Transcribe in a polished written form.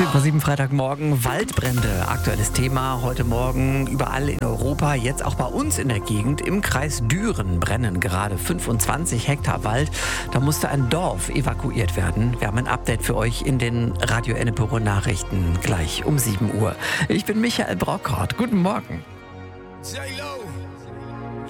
10:07 Freitagmorgen, Waldbrände, aktuelles Thema. Heute Morgen überall in Europa, jetzt auch bei uns in der Gegend. Im Kreis Düren brennen gerade 25 Hektar Wald. Da musste ein Dorf evakuiert werden. Wir haben ein Update für euch in den Radio Enneperuhr Nachrichten gleich um 7 Uhr. Ich bin Michael Brockhardt. Guten Morgen. J-Lo.